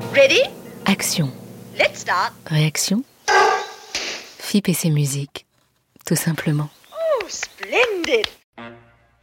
Ready? Action. Let's start. Réaction. FIP et ses musiques, tout simplement. Oh, splendid.